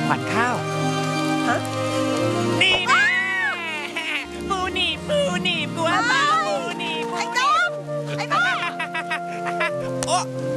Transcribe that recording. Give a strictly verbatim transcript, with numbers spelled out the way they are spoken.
ขวัญข้าวฮะนี่นะปูหนีบปูหนีบกลัวเปล่าปูหนีบไอ้ต้มไอ้ต้มโอ้